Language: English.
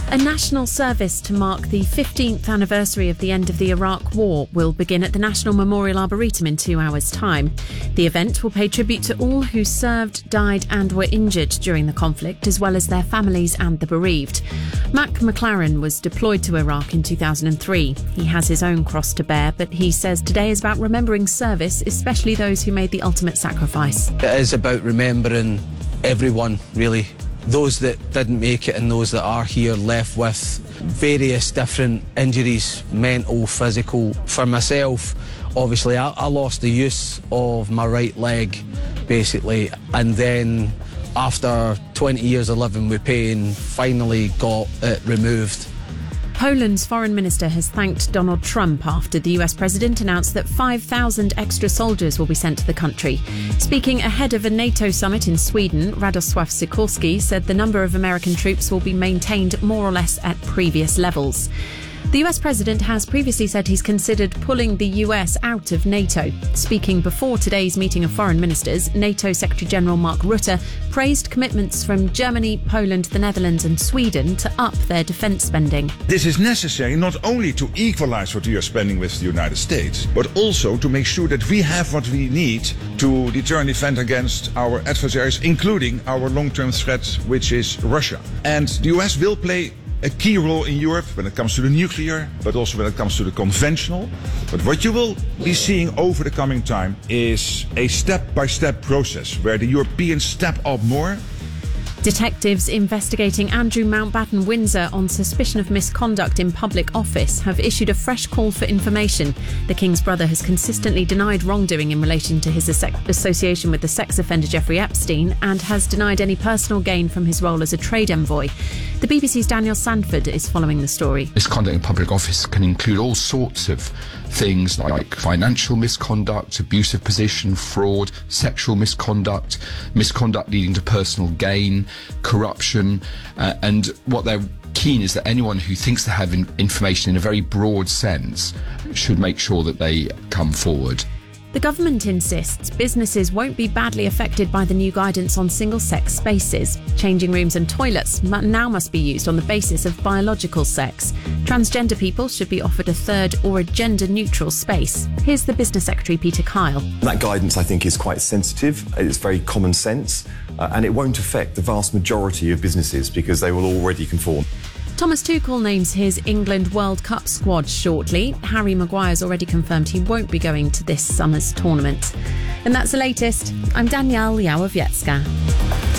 A national service to mark the 15th anniversary of the end of the Iraq War will begin at the National Memorial Arboretum in 2 hours' time. The event will pay tribute to all who served, died and were injured during the conflict, as well as their families and the bereaved. Mac McLaren was deployed to Iraq in 2003. He has his own cross to bear, but he says today is about remembering service, especially those who made the ultimate sacrifice. It is about remembering everyone, really. Those that didn't make it and those that are here left with various different injuries, mental, physical. For myself, obviously, I lost the use of my right leg, basically, and then after 20 years of living with pain, finally got it removed. Poland's foreign minister has thanked Donald Trump after the US president announced that 5,000 extra soldiers will be sent to the country. Speaking ahead of a NATO summit in Sweden, Radosław Sikorski said the number of American troops will be maintained more or less at previous levels. The US president has previously said he's considered pulling the US out of NATO. Speaking before today's meeting of foreign ministers, NATO Secretary-General Mark Rutte praised commitments from Germany, Poland, the Netherlands and Sweden to up their defence spending. This is necessary not only to equalise what we are spending with the United States, but also to make sure that we have what we need to deter and defend against our adversaries, including our long-term threat, which is Russia. And the US will play a key role in Europe when it comes to the nuclear, but also when it comes to the conventional. But what you will be seeing over the coming time is a step-by-step process where the Europeans step up more. Detectives investigating Andrew Mountbatten Windsor on suspicion of misconduct in public office have issued a fresh call for information. The King's brother has consistently denied wrongdoing in relation to his association with the sex offender Jeffrey Epstein and has denied any personal gain from his role as a trade envoy. The BBC's Daniel Sandford is following the story. Misconduct in public office can include all sorts of things like financial misconduct, abusive position, fraud, sexual misconduct, misconduct leading to personal gain, corruption, and what they're keen is that anyone who thinks they have information in a very broad sense should make sure that they come forward. The government insists businesses won't be badly affected by the new guidance on single-sex spaces. Changing rooms and toilets now must be used on the basis of biological sex. Transgender people should be offered a third or a gender-neutral space. Here's the Business Secretary, Peter Kyle. That guidance, I think, is quite sensitive. It's very common sense, and it won't affect the vast majority of businesses because they will already conform. Thomas Tuchel names his England World Cup squad shortly. Harry Maguire's already confirmed he won't be going to this summer's tournament. And that's the latest. I'm Danielle Yałowiecka.